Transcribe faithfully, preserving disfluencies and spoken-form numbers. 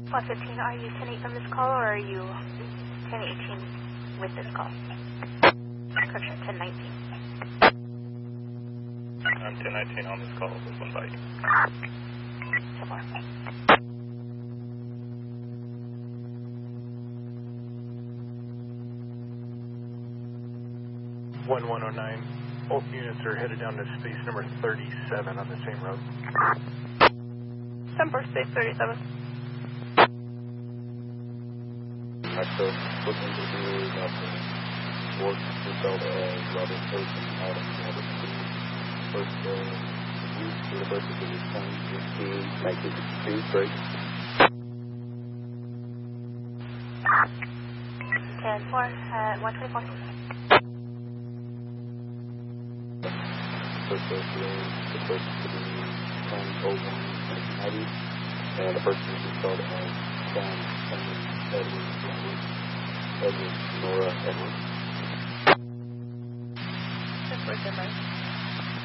one fifteen, are you ten eight from this call, or are you ten eighteen with this call? Correction, ten nineteen. I'm ten nineteen on this call with one bite. So far. one one oh nine. Both units are headed down to space number thirty-seven on the same road. Number space thirty-seven. Metro, looking to do nothing. Work to sell the Robert Person, Adam Robert Person. First, uh, use to the birth of the twenty fifteen, nineteen sixty-two, break. ten four, at one twenty-four. First, uh, the first to be ten oh one, nineteen ninety, and the person is installed as Sam Edward, Edward, Edward, Edward, Nora Edward. Just for